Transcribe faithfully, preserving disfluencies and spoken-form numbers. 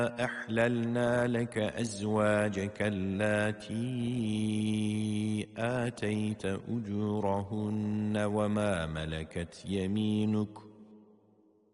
أحللنا لك أزواجك اللاتي آتيت أجورهن وما ملكت يمينك